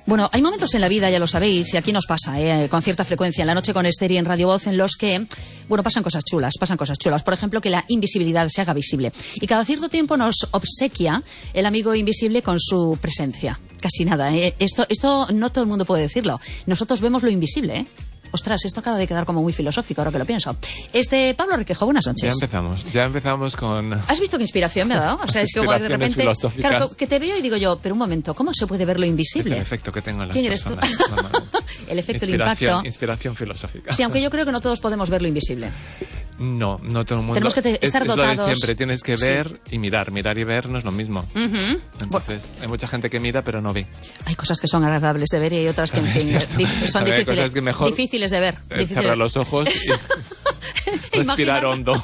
Bueno, hay momentos en la vida, ya lo sabéis, y aquí nos pasa, con cierta frecuencia, en La Noche con Esther y en Radio Voz, en los que, bueno, pasan cosas chulas. Por ejemplo, que la invisibilidad se haga visible. Y cada cierto tiempo nos obsequia el amigo invisible con su presencia. Casi nada, Esto no todo el mundo puede decirlo. Nosotros vemos lo invisible, Ostras, esto acaba de quedar como muy filosófico, ahora que lo pienso. Pablo Requejo, buenas noches. Ya empezamos con... ¿Has visto qué inspiración me ha dado? O sea, es que de repente... Claro, que te veo y digo yo, pero un momento, ¿cómo se puede ver lo invisible? Es el efecto que tengo en las ¿Quién eres personas. tú? El efecto, el impacto. Inspiración filosófica. Sí, aunque yo creo que no todos podemos ver lo invisible. No todo el mundo. Tenemos que estar dotados. Es lo de siempre, tienes que ver y mirar. Mirar y ver no es lo mismo. Entonces, hay mucha gente que mira pero no ve. Hay cosas que son agradables de ver y hay otras que, en fin, son difíciles de ver. Cerrar los ojos y respirar hondo.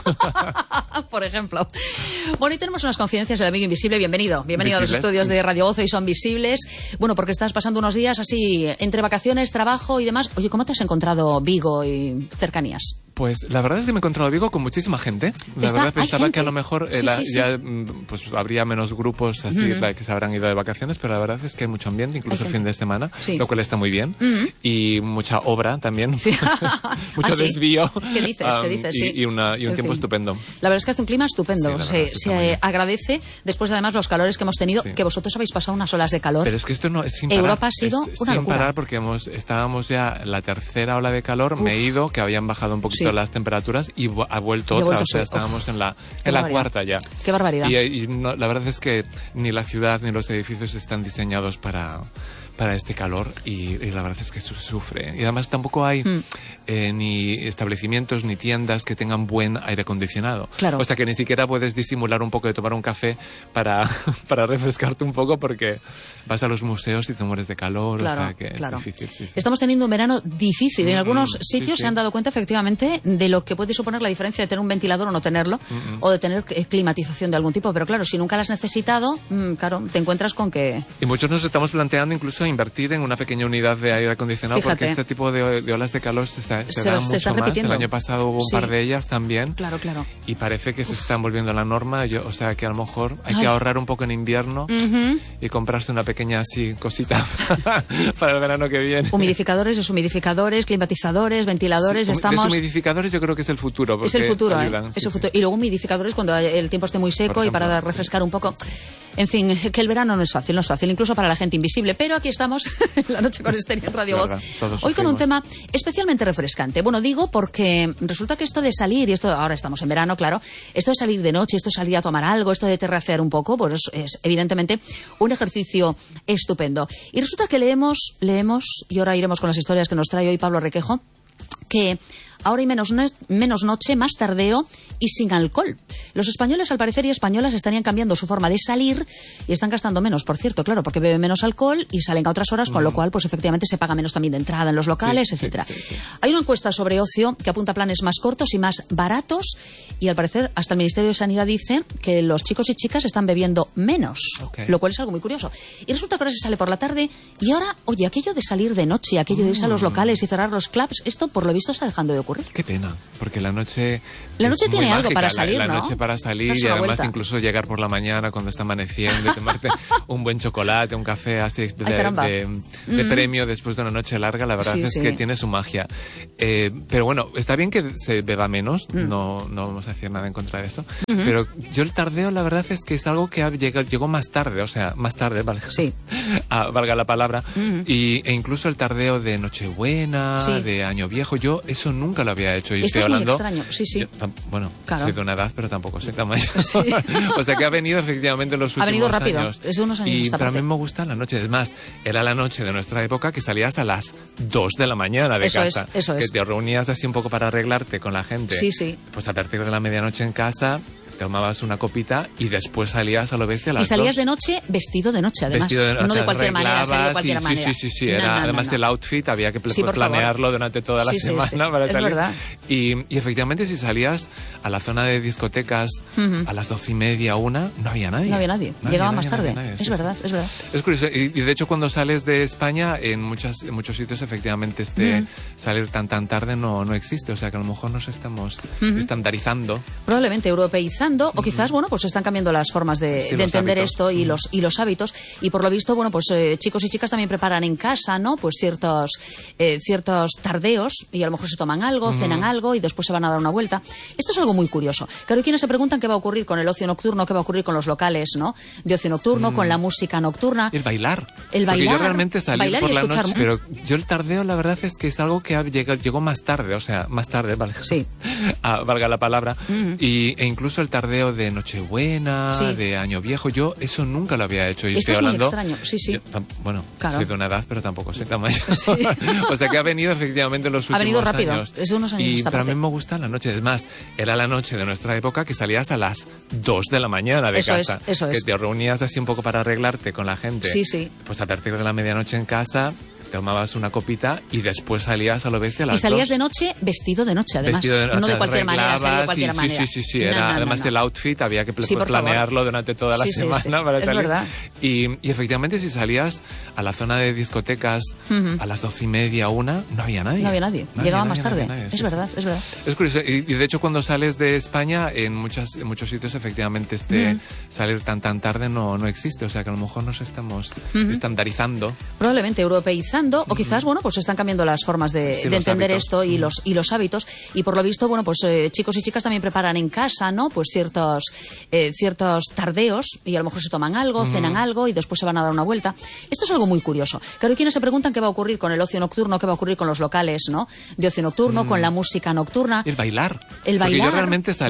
Por ejemplo. Bueno, y tenemos unas confidencias del amigo invisible. Bienvenido a los estudios de Radio Voz. Y son visibles. Bueno, porque estás pasando unos días así entre vacaciones, trabajo y demás. Oye, ¿cómo te has encontrado Vigo y cercanías? Pues la verdad es que me he encontrado Vigo con muchísima gente. La verdad pensaba que a lo mejor ya pues habría menos grupos así que se habrán ido de vacaciones, pero la verdad es que hay mucho ambiente, incluso el fin de semana, lo cual está muy bien. Y mucha obra también. Sí. Mucho desvío. ¿Qué dices? Y un tiempo estupendo. La verdad es que hace un clima estupendo. Se agradece, después de además los calores que hemos tenido, que vosotros habéis pasado unas olas de calor. Pero es que esto no es sin parar. Europa ha sido una locura. Sin parar porque estábamos ya en la tercera ola de calor. Me he ido, que habían bajado un poquito las temperaturas y ha vuelto otra, o sea, estábamos en la cuarta ya. Qué barbaridad. Y no, la verdad es que ni la ciudad ni los edificios están diseñados para este calor y la verdad es que sufre. Y además tampoco hay ni establecimientos ni tiendas que tengan buen aire acondicionado. Claro. O sea que ni siquiera puedes disimular un poco de tomar un café para refrescarte un poco porque vas a los museos y te mueres de calor. Claro, o sea que es difícil. Sí. Estamos teniendo un verano difícil. En algunos sitios se han dado cuenta efectivamente de lo que puede suponer la diferencia de tener un ventilador o no tenerlo, o de tener climatización de algún tipo. Pero claro, si nunca la has necesitado, claro, te encuentras con que... Y muchos nos estamos planteando incluso invertir en una pequeña unidad de aire acondicionado. Fíjate. Porque este tipo de olas de calor se dan mucho más. El año pasado hubo un par de ellas también. Claro. Y parece que se están volviendo la norma. O sea que a lo mejor hay que ahorrar un poco en invierno y comprarse una pequeña así cosita para el verano que viene. Humidificadores, deshumidificadores, climatizadores, ventiladores, Deshumidificadores yo creo que es el futuro. Es el futuro, ayudan, es el futuro. Y luego humidificadores cuando el tiempo esté muy seco, ejemplo, y para refrescar un poco. En fin, que el verano no es fácil, incluso para la gente invisible. Pero aquí estamos, en La Noche con Esther en Radio Voz. Hoy con un tema especialmente refrescante. Bueno, digo porque resulta que esto de salir, y esto ahora estamos en verano, claro, esto de salir de noche, esto de salir a tomar algo, esto de terracear un poco, pues es evidentemente un ejercicio estupendo. Y resulta que leemos, y ahora iremos con las historias que nos trae hoy Pablo Requejo, que ahora hay menos noche, más tardeo y sin alcohol. Los españoles, al parecer, y españolas estarían cambiando su forma de salir y están gastando menos, por cierto, claro, porque beben menos alcohol y salen a otras horas, con lo cual, pues efectivamente se paga menos también de entrada en los locales, etcétera. Sí. Hay una encuesta sobre ocio que apunta a planes más cortos y más baratos y, al parecer, hasta el Ministerio de Sanidad dice que los chicos y chicas están bebiendo menos, lo cual es algo muy curioso. Y resulta que ahora se sale por la tarde y ahora, oye, aquello de salir de noche, aquello de irse a los locales y cerrar los clubs, esto, por lo visto, está dejando de ocurrir. Qué pena, porque la noche tiene algo mágica, para salir, la noche para salir y además incluso llegar por la mañana cuando está amaneciendo y tomarte un buen chocolate, un café así de premio después de una noche larga, la verdad es que tiene su magia. Pero bueno, está bien que se beba menos, no vamos a decir nada en contra de eso, pero yo el tardeo la verdad es que es algo que llegó más tarde, valga la palabra, e incluso el tardeo de Nochebuena, de Año Viejo, yo eso nunca lo había hecho. Y esto estoy es hablando, muy extraño, claro. Soy de una edad, pero tampoco soy tan mayor. O sea que ha venido efectivamente en los últimos años. Ha venido rápido, es de unos años. Pero a mí me gusta la noche. Es más, era la noche de nuestra época que salías a las 2 de la mañana de casa. Eso es. Que te reunías así un poco para arreglarte con la gente. Sí. Pues a partir de la medianoche en casa tomabas una copita y después salías a lo bestia a las 2. Y salías de noche vestido de noche, además. No de cualquier manera, salía de cualquier manera. Sí. Además el outfit había que planearlo durante toda la semana para salir. Es verdad. Y efectivamente si salías a la zona de discotecas a las 12:30, 1, no había nadie. No había nadie. Llegaba más tarde. Es verdad. Es curioso. Y de hecho cuando sales de España, en muchos sitios efectivamente salir tan tarde no existe. O sea que a lo mejor nos estamos estandarizando. Probablemente europeizando. europeizando, o quizás, bueno, pues están cambiando las formas de entender esto y los hábitos. Y por lo visto, bueno, pues chicos y chicas también preparan en casa, ¿no? Pues ciertos tardeos, y a lo mejor se toman algo, cenan algo y después se van a dar una vuelta. Esto es algo muy curioso. Claro, hay quienes se preguntan qué va a ocurrir con el ocio nocturno, qué va a ocurrir con los locales, ¿no? De ocio nocturno, con la música nocturturna. El bailar. El bailar. Porque yo realmente salí bailar por y la escuchar. Noche, pero yo el tardeo, la verdad es que es algo que llegó más tarde, o sea, más tarde, vale. Sí. Valga la palabra. E incluso el tardeo de Nochebuena, de Año Viejo, yo eso nunca lo había hecho. Y esto estoy es hablando, muy extraño, sí. Bueno, claro. soy de una edad, pero tampoco soy tan mayor. Sí. O sea que ha venido efectivamente en los últimos años. Ha venido rápido, años. es de unos años esta pero parte. a mí me gusta la noche. Es más, era la noche de nuestra época que salías a las 2 de la mañana de casa. Eso es. Que te reunías así un poco para arreglarte con la gente. Sí. Pues a partir de la medianoche en casa tomabas una copita y después salías a lo bestia a las 2. Y salías de noche vestido de noche, además. No de cualquier manera, salía de cualquier manera. Sí. Era, además el outfit había que planearlo durante toda la semana para salir. Es verdad. Y efectivamente si salías a la zona de discotecas a las 12:30, 1, no había nadie. No había nadie. Llegaba más tarde. Es verdad. Es curioso. Y de hecho cuando sales de España, en muchos sitios efectivamente salir tan tarde no existe. O sea que a lo mejor nos estamos estandarizando. Probablemente europeizando. O quizás, bueno, pues están cambiando las formas de entender esto y los hábitos. Y por lo visto, bueno, pues chicos y chicas también preparan en casa, ¿no? Pues ciertos tardeos, y a lo mejor se toman algo, cenan algo y después se van a dar una vuelta. Esto es algo muy curioso. Claro, hay quienes se preguntan qué va a ocurrir con el ocio nocturno, qué va a ocurrir con los locales, ¿no? De ocio nocturno, con la música nocturna. El bailar. El bailar. Porque yo realmente salí